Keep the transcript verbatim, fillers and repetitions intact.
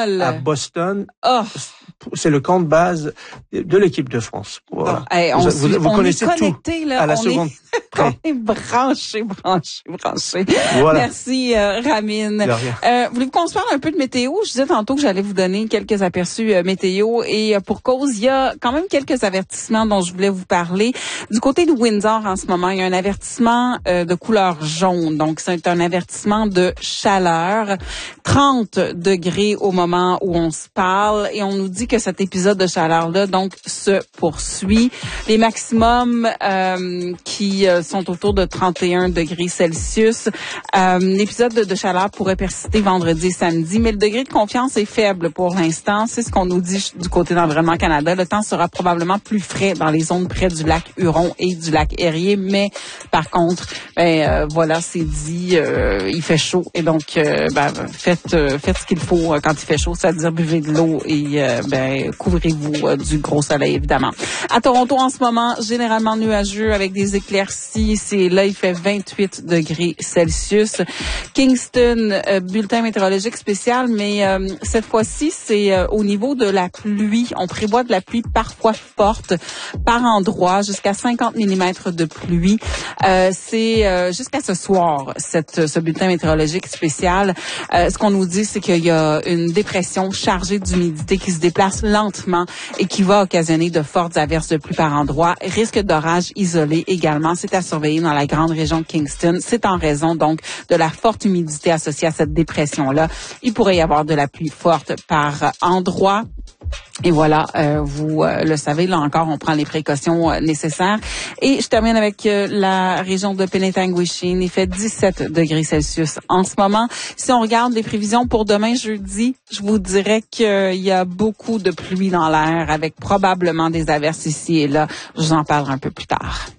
Montréal, à Boston. Oh. C'est le camp de base de l'équipe de France. Voilà. Bon, hey, on vous suit, vous, vous on connaissez est connecté, tout là, à la on seconde est, près. on est branché, branché, branché. Voilà. Merci, euh, Ramine. Euh, voulez-vous qu'on se parle un peu de météo? Je disais tantôt que j'allais vous donner quelques aperçus euh, météo et euh, pour cause, il y a quand même quelques avertissements dont je voulais vous parler. Du côté de Windsor, en ce moment, il y a un avertissement euh, de couleur jaune. Donc, c'est un avertissement de chaleur. trente degrés au moment où on se parle et on nous dit que cet épisode de chaleur-là, donc, se poursuit. Les maximums euh, qui euh, sont autour de trente et un degrés Celsius. Euh, l'épisode de, de chaleur pourrait persister vendredi et samedi, mais le degré de confiance est faible pour l'instant. C'est ce qu'on nous dit du côté d'Environnement Canada. Le temps sera probablement plus frais dans les zones près du lac Huron et du lac Erie, mais par contre, ben euh, voilà, c'est dit, euh, il fait chaud et donc euh, ben, faites euh, faites ce qu'il faut euh, quand il fait chaud, c'est-à-dire buvez de l'eau et euh, ben couvrez-vous euh, du gros soleil évidemment. À Toronto en ce moment, généralement nuageux avec des éclaircies. C'est là, il fait vingt-huit degrés Celsius. Kingston, euh, bulletin météorologique spécial, mais euh, cette fois-ci, c'est euh, au niveau de la pluie. On prévoit de la pluie parfois forte par endroit, jusqu'à cinquante millimètres de pluie. Euh, c'est euh, jusqu'à ce soir, cette, ce bulletin météorologique spécial. Euh, ce qu'on nous dit, c'est qu'il y a une dépression chargée d'humidité qui se déplace lentement et qui va occasionner de fortes averses de pluie par endroit. Risque d'orage isolé également. C'est à surveiller dans la grande région de Kingston. C'est en raison donc de la forte humidité associée à cette dépression-là. Il pourrait y avoir de la pluie forte par endroit. Et voilà, euh, vous euh, le savez, là encore, on prend les précautions euh, nécessaires. Et je termine avec euh, la région de Penetanguishene. Il fait dix-sept degrés Celsius en ce moment. Si on regarde les prévisions pour demain, jeudi, je vous dirais qu'il y a beaucoup de pluie dans l'air avec probablement des averses ici et là. Je vous en parlerai un peu plus tard.